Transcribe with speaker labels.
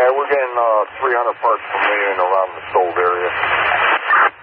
Speaker 1: we're getting 300 parts per million around the sold area.